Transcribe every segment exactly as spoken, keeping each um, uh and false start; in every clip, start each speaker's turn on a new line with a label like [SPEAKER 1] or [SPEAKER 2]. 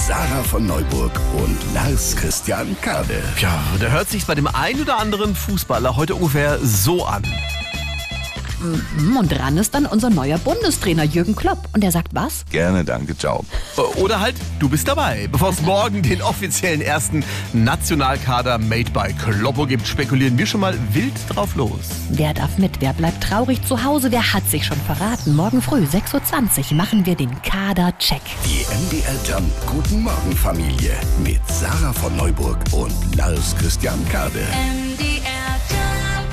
[SPEAKER 1] Sarah von Neuburg und Lars Christian Kade.
[SPEAKER 2] Ja, da hört sich bei dem einen oder anderen Fußballer heute ungefähr so an.
[SPEAKER 3] Mhm, und dran ist dann unser neuer Bundestrainer Jürgen Klopp. Und der sagt was?
[SPEAKER 1] Gerne, danke, ciao.
[SPEAKER 2] Oder halt, du bist dabei. Bevor es morgen den offiziellen ersten Nationalkader Made by Kloppo gibt, spekulieren wir schon mal wild drauf los.
[SPEAKER 3] Wer darf mit? Wer bleibt traurig zu Hause? Wer hat sich schon verraten? Morgen früh, sechs Uhr zwanzig, machen wir den Kader-Check.
[SPEAKER 1] Die M D R Jump Guten Morgen Familie mit Sarah von Neuburg und Lars Christian Kade.
[SPEAKER 4] M D R Jump.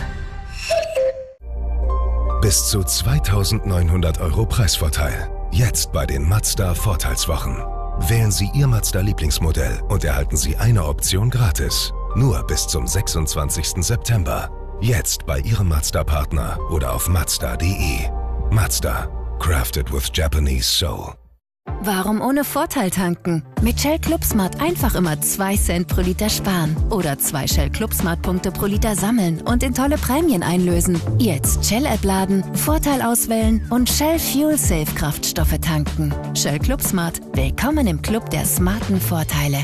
[SPEAKER 5] Bis zu zweitausendneunhundert Euro Preisvorteil. Jetzt bei den Mazda Vorteilswochen. Wählen Sie Ihr Mazda-Lieblingsmodell und erhalten Sie eine Option gratis. Nur bis zum sechsundzwanzigsten September. Jetzt bei Ihrem Mazda-Partner oder auf mazda punkt de. Mazda. Crafted with Japanese soul.
[SPEAKER 6] Warum ohne Vorteil tanken? Mit Shell Club Smart einfach immer zwei Cent pro Liter sparen. Oder zwei Shell Club Smart Punkte pro Liter sammeln und in tolle Prämien einlösen. Jetzt Shell-App laden, Vorteil auswählen und Shell Fuel Safe Kraftstoffe tanken. Shell Club Smart. Willkommen im Club der smarten Vorteile.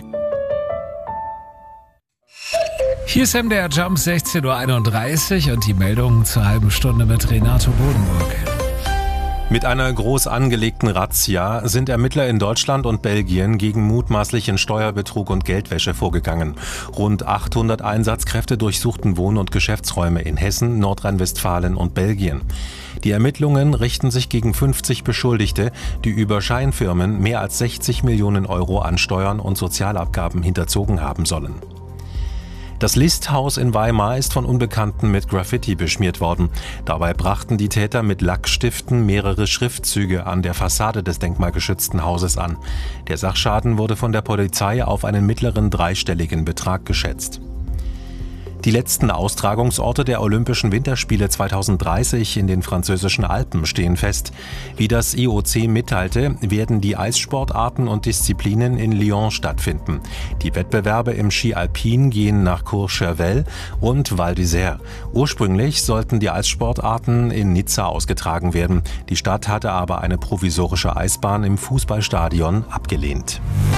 [SPEAKER 7] Hier ist M D R Jump sechzehn Uhr einunddreißig und die Meldung zur halben Stunde mit Renato Bodenburg.
[SPEAKER 8] Mit einer groß angelegten Razzia sind Ermittler in Deutschland und Belgien gegen mutmaßlichen Steuerbetrug und Geldwäsche vorgegangen. Rund achthundert Einsatzkräfte durchsuchten Wohn- und Geschäftsräume in Hessen, Nordrhein-Westfalen und Belgien. Die Ermittlungen richten sich gegen fünfzig Beschuldigte, die über Scheinfirmen mehr als sechzig Millionen Euro an Steuern und Sozialabgaben hinterzogen haben sollen. Das Listhaus in Weimar ist von Unbekannten mit Graffiti beschmiert worden. Dabei brachten die Täter mit Lackstiften mehrere Schriftzüge an der Fassade des denkmalgeschützten Hauses an. Der Sachschaden wurde von der Polizei auf einen mittleren dreistelligen Betrag geschätzt. Die letzten Austragungsorte der Olympischen Winterspiele zweitausenddreißig in den französischen Alpen stehen fest. Wie das I O C mitteilte, werden die Eissportarten und Disziplinen in Lyon stattfinden. Die Wettbewerbe im Ski Alpin gehen nach Courchevel und Val d'Isère. Ursprünglich sollten die Eissportarten in Nizza ausgetragen werden. Die Stadt hatte aber eine provisorische Eisbahn im Fußballstadion abgelehnt.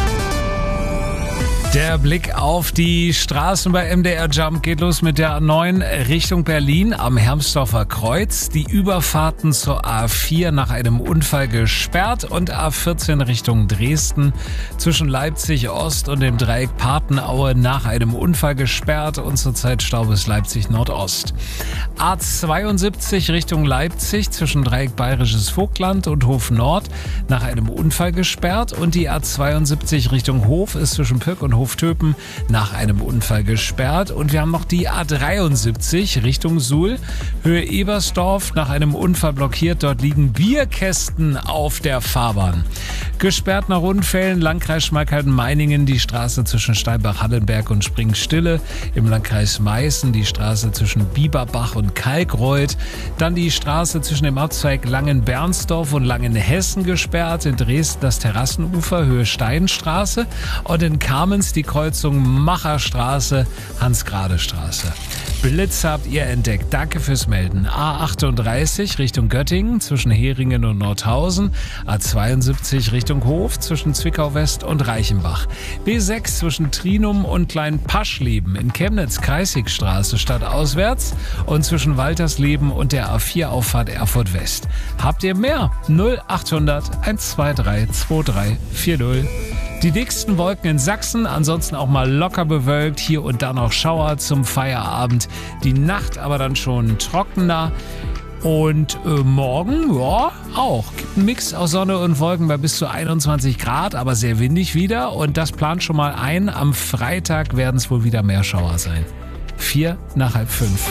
[SPEAKER 7] Der Blick auf die Straßen bei M D R Jump geht los mit der A neun Richtung Berlin am Hermsdorfer Kreuz. Die Überfahrten zur A vier nach einem Unfall gesperrt und A vierzehn Richtung Dresden zwischen Leipzig Ost und dem Dreieck Patenaue nach einem Unfall gesperrt und zurzeit Stau bis Leipzig Nordost. A zweiundsiebzig Richtung Leipzig zwischen Dreieck Bayerisches Vogtland und Hof Nord nach einem Unfall gesperrt und die A zweiundsiebzig Richtung Hof ist zwischen Pirk und Hof Töpen nach einem Unfall gesperrt. Und wir haben noch die A dreiundsiebzig Richtung Suhl, Höhe Ebersdorf, nach einem Unfall blockiert. Dort liegen Bierkästen auf der Fahrbahn. Gesperrt nach Unfällen, Landkreis Schmalkalden-Meiningen, die Straße zwischen Steinbach-Hallenberg und Springstille. Im Landkreis Meißen die Straße zwischen Bieberbach und Kalkreuth. Dann die Straße zwischen dem Abzweig Langen-Bernsdorf und Langenhessen gesperrt. In Dresden das Terrassenufer, Höhe Steinstraße. Und in Kamenz die Kreuzung Macherstraße, Hans-Grade-Straße. Blitz habt ihr entdeckt. Danke fürs Melden. A achtunddreißig Richtung Göttingen zwischen Heringen und Nordhausen. A zweiundsiebzig Richtung Hof zwischen Zwickau West und Reichenbach. B sechs zwischen Trinum und Kleinpaschleben. In Chemnitz Kreisigstraße stadtauswärts und zwischen Waltersleben und der A vier Auffahrt Erfurt West. Habt ihr mehr? null achthundert hundertzweiundzwanzig drei vier null. Die dicksten Wolken in Sachsen, ansonsten auch mal locker bewölkt, hier und da noch Schauer zum Feierabend. Die Nacht aber dann schon trockener. Und äh, morgen, ja, auch. Gibt einen Mix aus Sonne und Wolken bei bis zu einundzwanzig Grad, aber sehr windig wieder. Und das plant schon mal ein. Am Freitag werden es wohl wieder mehr Schauer sein. Vier nach halb fünf.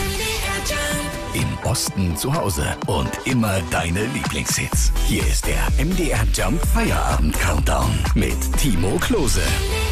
[SPEAKER 1] Im Osten zu Hause und immer deine Lieblingshits. Hier ist der M D R Jump Feierabend Countdown mit Timo Klose.